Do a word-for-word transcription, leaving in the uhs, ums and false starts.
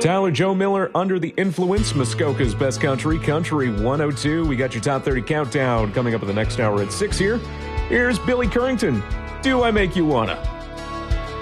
Tyler Joe Miller, Under the Influence, Muskoka's Best Country, Country one oh two. We got your top thirty countdown coming up in the next hour at six here. Here's Billy Currington. Do I Make You Wanna?